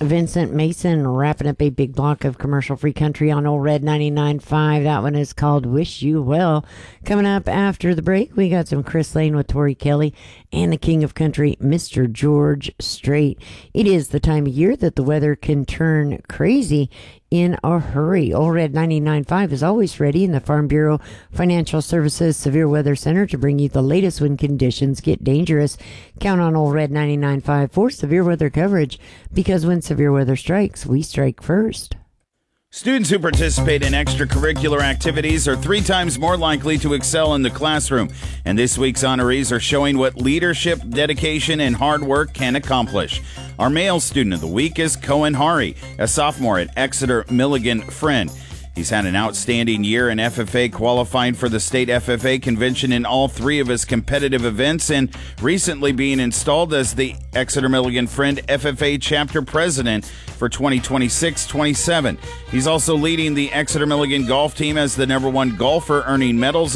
Vincent Mason wrapping up a big block of commercial-free country on Old Red 99.5. That one is called Wish You Well. Coming up after the break, we got some Chris Lane with Tori Kelly and the king of country, Mr. George Strait. It is the time of year that the weather can turn crazy in a hurry. Old Red 99.5 is always ready in the Farm Bureau Financial Services Severe Weather Center to bring you the latest when conditions get dangerous. Count on Old Red 99.5 for severe weather coverage, because when severe weather strikes, we strike first. Students who participate in extracurricular activities are 3 times more likely to excel in the classroom. And this week's honorees are showing what leadership, dedication, and hard work can accomplish. Our male student of the week is Cohen Hari, a sophomore at Exeter Milligan Friend. He's had an outstanding year in FFA, qualifying for the state FFA convention in all 3 of his competitive events, and recently being installed as the Exeter Milligan Friend FFA chapter president for 2026-27. He's also leading the Exeter Milligan golf team as the #1 golfer, earning medals